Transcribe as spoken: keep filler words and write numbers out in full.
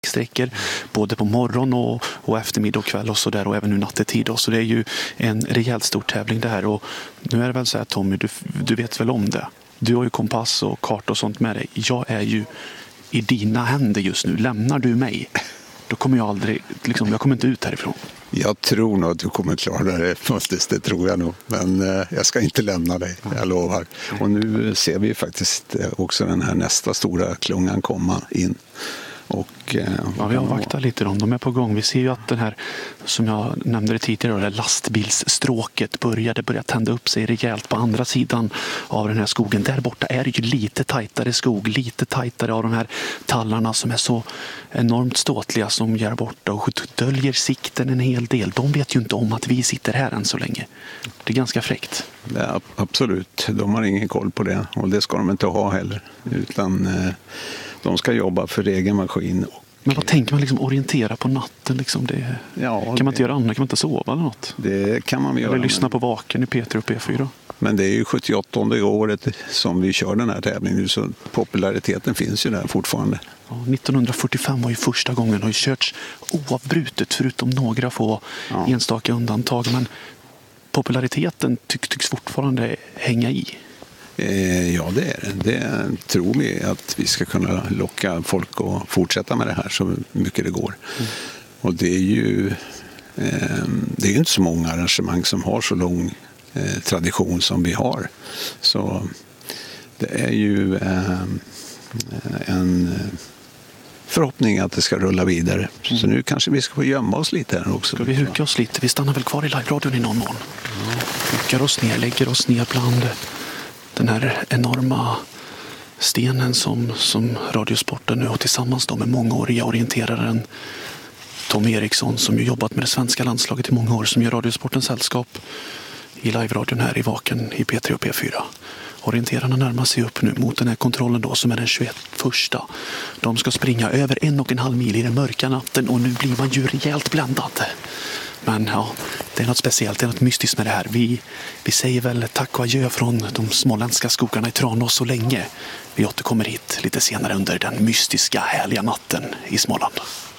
sträckor både på morgon och, och eftermiddag och kväll och så där, och även nu nattetid då. Så det är ju en rejält stor tävling det här, och nu är det väl så här, Tommy, du, du vet väl om det. Du har ju kompass och karta och sånt med dig. Jag är ju i dina händer just nu. Lämnar du mig, då kommer jag aldrig, liksom, jag kommer inte ut härifrån. Jag tror nog att du kommer klara det faktiskt, det tror jag nog. Men eh, jag ska inte lämna dig, jag lovar. Och nu ser vi faktiskt också den här nästa stora klungan komma in. Och, eh, ja, vi avvaktar lite då. De är på gång. Vi ser ju att den här, som jag nämnde det tidigare, det här lastbilsstråket började börja tända upp sig rejält på andra sidan av den här skogen. Där borta är det ju lite tajtare skog, lite tajtare av de här tallarna som är så enormt ståtliga som gör borta och döljer sikten en hel del. De vet ju inte om att vi sitter här än så länge. Det är ganska fräckt. Ja, absolut. De har ingen koll på det, och det ska de inte ha heller. Utan eh, de ska jobba för egen maskin. Men vad tänker man liksom orientera på natten? Liksom det, ja, kan man inte göra annat? Kan man inte sova eller något? Det kan man göra. Eller lyssna på Vaken i P tre och P fyra. Men det är ju sjuttioåttonde året som vi kör den här tävlingen, så populariteten finns ju där fortfarande. Ja, nittonhundrafyrtiofem var ju första gången, och har ju körts oavbrutet förutom några få ja. enstaka undantag. Men populariteten tycks, tycks fortfarande hänga i. Eh, ja, det är det. Det tror vi att vi ska kunna locka folk att fortsätta med det här så mycket det går. Mm. Och det är ju eh, det är ju inte så många arrangemang som har så lång eh, tradition som vi har. Så det är ju eh, en förhoppning att det ska rulla vidare. Mm. Så nu kanske vi ska få gömma oss lite här också. Ska vi huka oss lite? Vi stannar väl kvar i live-radion i någon mån. Ja. Hukar oss ner, lägger oss ner bland den här enorma stenen som, som Radiosporten nu har tillsammans då med mångåriga orienteraren Tommy Eriksson, som ju jobbat med det svenska landslaget i många år, som gör Radiosportens sällskap i live-radion här i Vaken i P tre och P fyra. Orienterarna närmar sig upp nu mot den här kontrollen då, som är den tjugoett-första. De ska springa över en och en halv mil i den mörka natten, och nu blir man ju rejält bländad. Men ja, det är något speciellt, det är något mystiskt med det här. Vi, vi säger väl tack och adjö från de småländska skogarna i Tranås så länge. Vi återkommer hit lite senare under den mystiska, härliga natten i Småland.